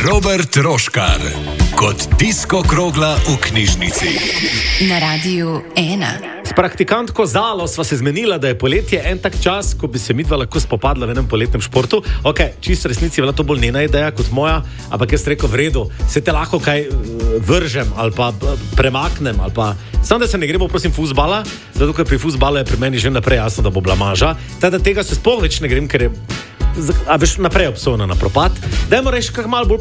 Robert Roškar kot disko krogla v knjižnici. Na Radiu 1. S praktikantko Zalo sva se zmenila, da je poletje en tak čas, ko bi se midva lahko spopadla v enem poletnem športu. Ok, čisto resnici je bila to bolj njena ideja kot moja, ampak jaz rekel, v redu, se te lahko kaj vržem ali pa premaknem ali pa... Samo da se ne gremo, prosim, fuzbala, zato ker pri fuzbalu je pri meni že naprej jasno, da bo blamaža. Teda tega se sploh več ne grem, ker je... A veš, naprej obsojena na propad. Dajmo reči, kak malo bolj